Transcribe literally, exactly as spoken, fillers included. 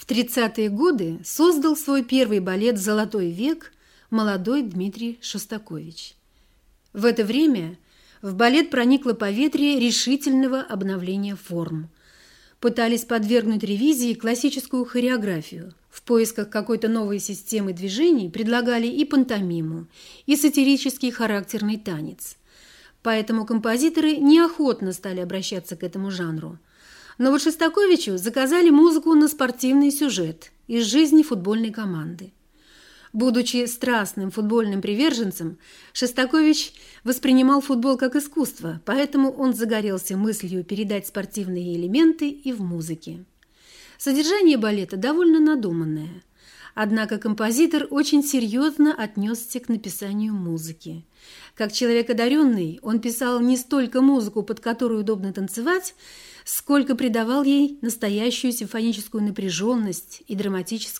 В тридцатые годы создал свой первый балет «Золотой век» молодой Дмитрий Шостакович. В это время в балет проникло поветрие решительного обновления форм. Пытались подвергнуть ревизии классическую хореографию. В поисках какой-то новой системы движений предлагали и пантомиму, и сатирический характерный танец. Поэтому композиторы неохотно стали обращаться к этому жанру. Но вот Шостаковичу заказали музыку на спортивный сюжет из жизни футбольной команды. Будучи страстным футбольным приверженцем, Шостакович воспринимал футбол как искусство, поэтому он загорелся мыслью передать спортивные элементы и в музыке. Содержание балета довольно надуманное, однако композитор очень серьезно отнесся к написанию музыки. Как человек одаренный, он писал не столько музыку, под которую удобно танцевать, сколько придавал ей настоящую симфоническую напряженность и драматическое